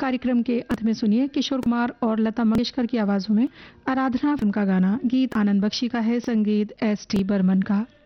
कार्यक्रम के अंत में सुनिए किशोर कुमार और लता मंगेशकर की आवाजों में आराधना फिल्म का गाना। गीत आनंद बख्शी का है, संगीत एस टी बर्मन का।